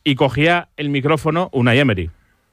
y cogía el micrófono Unai Emery.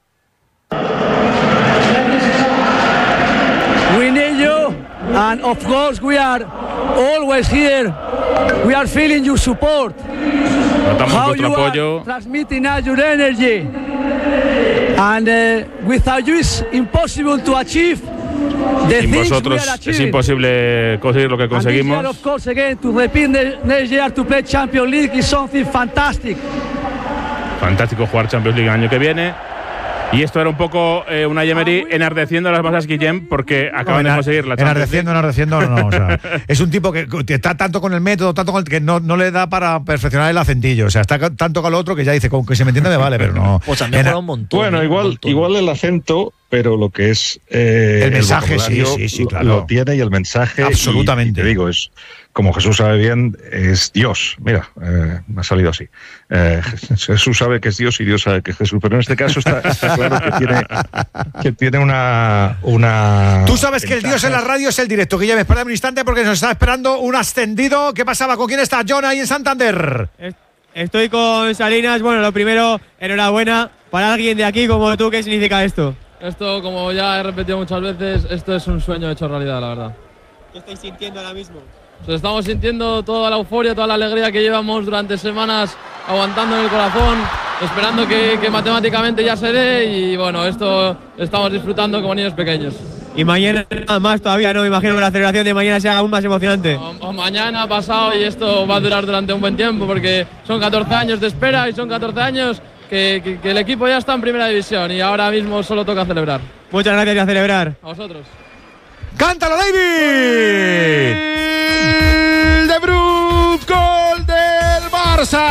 We need you, and of course we are always here. We are feeling your support. Notamos How vuestro you apoyo. are transmitting us your energy, and without you it's impossible to achieve the Sin things vosotros we are es achieving. imposible conseguir lo que And this year, conseguimos. of course, again to repeat next year to play Champions League is something fantastic. Fantástico jugar Champions League el año que viene. Y esto era un poco Unai Emery enardeciendo a las masas, Guillem, porque acaban de conseguir la Champions League. Enardeciendo, no. O sea, es un tipo que está tanto con el método, tanto con el que no le da para perfeccionar el acentillo. O sea, está tanto con lo otro que ya dice, con que se me entienda me vale, pero no. Pues ha mejorado un montón. Bueno, igual el acento, pero lo que es el mensaje, sí, claro. Lo tiene, y el mensaje. Absolutamente. Y te digo, es como Jesús sabe bien, es Dios. Mira, me ha salido así. Jesús sabe que es Dios y Dios sabe que es Jesús, pero en este caso está claro que tiene una. Tú sabes que el Dios en la radio es el directo. Guillermo, espera un instante porque nos está esperando un ascendido. ¿Qué pasaba? ¿Con quién está John ahí en Santander? Estoy con Salinas. Bueno, lo primero, enhorabuena. Para alguien de aquí como tú, ¿qué significa esto? Esto, como ya he repetido muchas veces, esto es un sueño hecho realidad, la verdad. ¿Qué estáis sintiendo ahora mismo? Pues estamos sintiendo toda la euforia, toda la alegría que llevamos durante semanas aguantando en el corazón, esperando que matemáticamente ya se dé, y bueno, esto estamos disfrutando como niños pequeños. Y mañana más todavía, ¿no? Me imagino que la celebración de mañana sea aún más emocionante. O mañana, pasado, y esto va a durar durante un buen tiempo, porque son 14 años de espera y son 14 años que el equipo ya está en primera división y ahora mismo solo toca celebrar. Muchas gracias y a celebrar. A vosotros. ¡Cántalo, David! De Bruyne, gol del Barça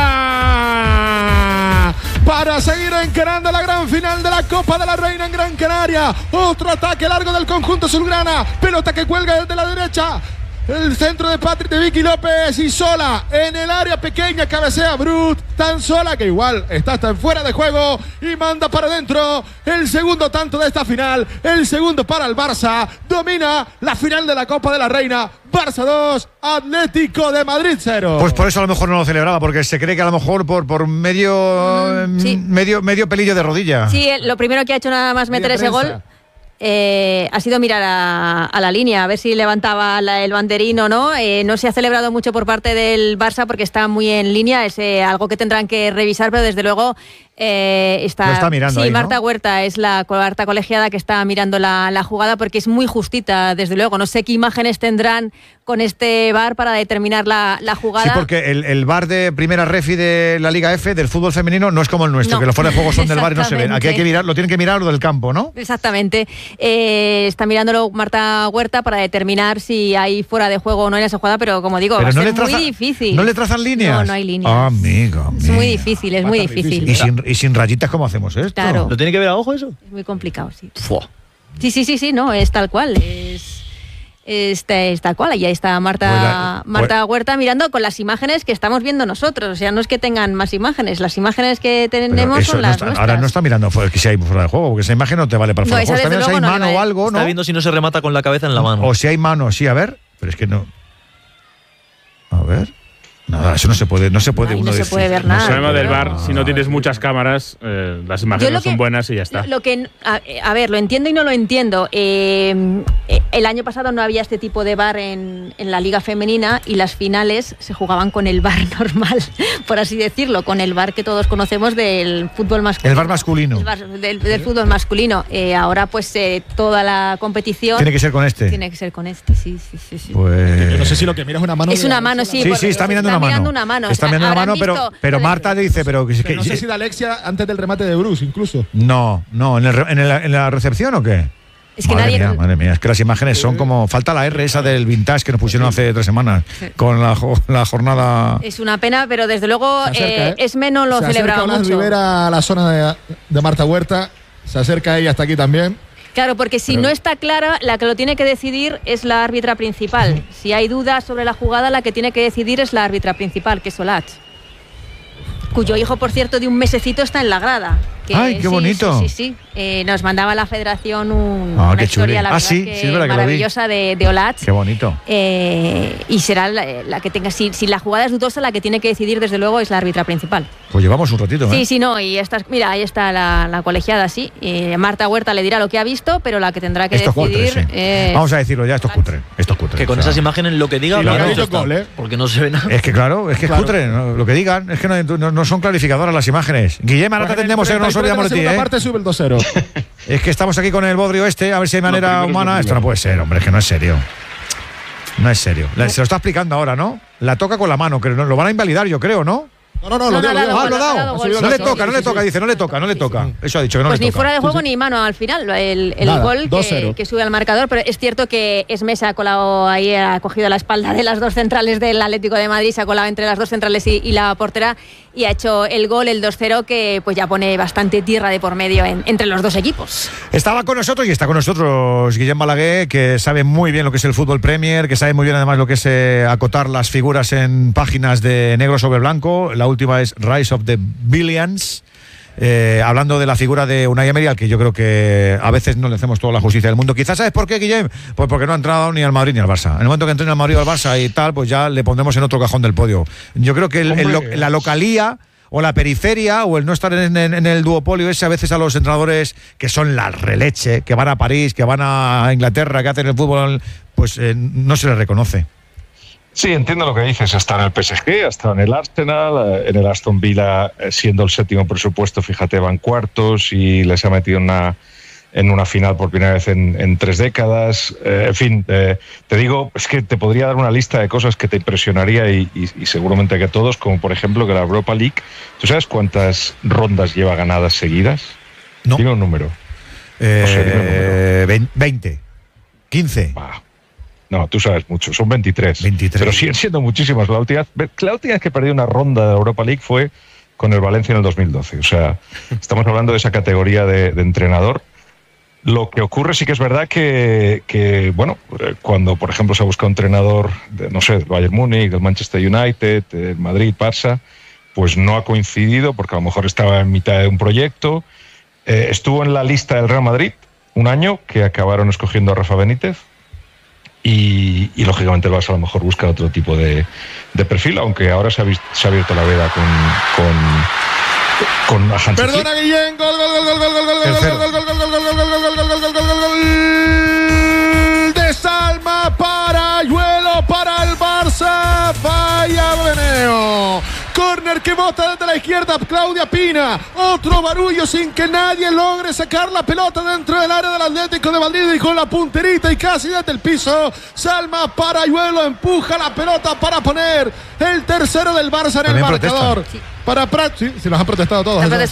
para seguir encarando la gran final de la Copa de la Reina en Gran Canaria. Otro ataque largo del conjunto azulgrana, pelota que cuelga desde la derecha. El centro de Patrick de Vicky López, y sola en el área pequeña cabecea Brut, tan sola que igual está hasta en fuera de juego y manda para adentro el segundo tanto de esta final, el segundo para el Barça. Domina la final de la Copa de la Reina. Barça 2, Atlético de Madrid 0. Pues por eso a lo mejor no lo celebraba, porque se cree que a lo mejor por medio pelillo de rodilla. Sí, lo primero que ha hecho nada más meter ese gol ha sido mirar a la línea, a ver si levantaba el banderín o no. No se ha celebrado mucho por parte del Barça porque está muy en línea, es algo que tendrán que revisar, pero desde luego está mirando. Sí, ahí, Marta, ¿no? Huerta es la cuarta colegiada que está mirando la jugada, porque es muy justita, desde luego. No sé qué imágenes tendrán con este VAR para determinar la jugada. Sí, porque el VAR de primera refi de la Liga F del fútbol femenino no es como el nuestro, que los fuera de juego son del VAR y no se ven. Aquí hay que mirar, lo tienen que mirar lo del campo, ¿no? Exactamente. Está mirándolo Marta Huerta para determinar si hay fuera de juego o no en esa jugada, pero como digo, va a ser muy difícil. ¿No le trazan líneas? No hay líneas. Amiga. Es muy difícil, es muy difícil. ¿Y sin rayitas cómo hacemos esto? Claro. ¿Lo tiene que ver a ojo eso? Es muy complicado, sí. Fua. Sí, no, es tal cual. Es tal cual. Ahí está Marta Huerta mirando con las imágenes que estamos viendo nosotros. O sea, no es que tengan más imágenes. Las imágenes que tenemos son las nuestras. Ahora no está mirando que si hay fuera de juego, porque esa imagen no te vale para fuera de juego. Está viendo si hay mano o algo, ¿no? Está viendo si no se remata con la cabeza en la mano. O si hay mano, sí, a ver. Pero es que no. A ver. Nada, eso no se puede uno decir. No se puede ver nada. El problema del VAR, si no tienes muchas cámaras, las imágenes no son buenas y ya está. A ver, lo entiendo y no lo entiendo. El año pasado no había este tipo de VAR en la Liga Femenina, y las finales se jugaban con el VAR normal, por así decirlo, con el VAR que todos conocemos del fútbol masculino. El VAR masculino. Del fútbol masculino. Ahora pues toda la competición… Tiene que ser con este. Tiene que ser con este, sí. Pues yo no sé si lo que mira es una mano. Es una mano, sí. Sí, está mirando una mano. Está mirando una mano, pero Marta dice… Pero no sé si de Alexia antes del remate de Bruce, incluso. No, ¿en la recepción o qué? Es que madre mía, es que las imágenes son como… Falta la R esa del vintage que nos pusieron hace 3 semanas con la jornada… Es una pena, pero desde luego es menos lo celebrado mucho. Rivera a la zona de Marta Huerta, se acerca ella hasta aquí también. Claro, porque si no está clara, la que lo tiene que decidir es la árbitra principal. Si hay dudas sobre la jugada, la que tiene que decidir es la árbitra principal, que es Solach, cuyo hijo, por cierto, de un mesecito está en la grada. ¡Ay, qué bonito! Sí. Nos mandaba la federación una qué historia, la verdad, sí, que es verdad que maravillosa de Olatz. ¡Qué bonito! Y será la que tenga, si la jugada es dudosa, la que tiene que decidir, desde luego, es la árbitra principal. Pues llevamos un ratito, ¿eh? Sí, no, y mira, ahí está la colegiada, sí. Marta Huerta le dirá lo que ha visto, pero la que tendrá que decidir cutre, sí. Vamos a decirlo ya, esto es cutre. Que con esas imágenes lo que diga, porque no se ve nada. Es que claro, es cutre, ¿no? Lo que digan, es que no son clarificadoras las imágenes. Guillem, ahora te atendemos, no nos olvidamos de ti, ¿eh? Parte sube el 2-0. Es que estamos aquí con el bodrio a ver si hay manera humana. Esto no puede ser, hombre, es que no es serio. No es serio. Se lo está explicando ahora, ¿no? La toca con la mano, que lo van a invalidar, yo creo, ¿no? No, lo dio. Lo ha dado. No le toca, dice, no le toca. Eso ha dicho, que no le toca. Pues ni fuera de juego ni mano al final, el gol que sube al marcador, pero es cierto que Esmesa ha colado ahí, ha cogido la espalda de las dos centrales del Atlético de Madrid, se ha colado entre las dos centrales y la portera, y ha hecho el gol, el 2-0, que pues ya pone bastante tierra de por medio entre los dos equipos. Estaba con nosotros y está con nosotros Guillem Balaguer, que sabe muy bien lo que es el fútbol Premier, que sabe muy bien además lo que es acotar las figuras en páginas de negro sobre blanco. La última es Rise of the Billions, hablando de la figura de Unai Emery, al que yo creo que a veces no le hacemos toda la justicia del mundo. Quizás, ¿sabes por qué, Guillem? Pues porque no ha entrado ni al Madrid ni al Barça. En el momento que entre al Madrid o al Barça y tal, pues ya le pondremos en otro cajón del podio. Yo creo que la localía o la periferia o el no estar en el duopolio ese, a veces a los entrenadores que son la releche, que van a París, que van a Inglaterra, que hacen el fútbol, pues no se les reconoce. Sí, entiendo lo que dices. Está en el PSG, está en el Arsenal, en el Aston Villa, siendo el séptimo presupuesto, fíjate, van cuartos y les ha metido en una final por primera vez en 3 décadas. En fin, te digo, es que te podría dar una lista de cosas que te impresionaría y seguramente que a todos, como por ejemplo que la Europa League. ¿Tú sabes cuántas rondas lleva ganadas seguidas? No. Dime un número. 20. 15. No, tú sabes mucho, son 23. Pero siguen siendo muchísimas. La última vez que perdí una ronda de Europa League fue con el Valencia en el 2012. O sea, estamos hablando de esa categoría de entrenador. Lo que ocurre sí que es verdad que bueno, cuando por ejemplo se ha buscado un entrenador del Bayern Múnich, del Manchester United, del Madrid, Barça, pues no ha coincidido porque a lo mejor estaba en mitad de un proyecto. Estuvo en la lista del Real Madrid un año, que acabaron escogiendo a Rafa Benítez. Y lógicamente el Barça a lo mejor busca otro tipo de perfil, aunque ahora se ha abierto la veda con Hansi Flick. Perdona, Guillén, gol de Salma para Ayuelo, para el Barça. Vaya meneo. Córner que bota desde la izquierda Claudia Pina. Otro barullo sin que nadie logre sacar la pelota dentro del área del Atlético de Madrid, y con la punterita y casi desde el piso, Salma Parayuelo empuja la pelota para poner el tercero del Barça en el marcador. Sí, se los han protestado todos.